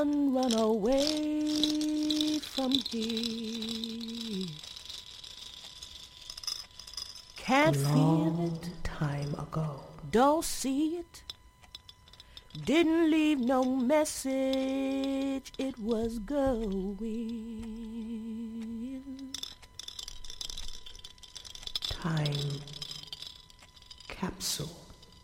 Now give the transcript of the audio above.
Run away from here. Can't feel it. Time ago. Don't see it. Didn't leave no message. It was going. Time capsule.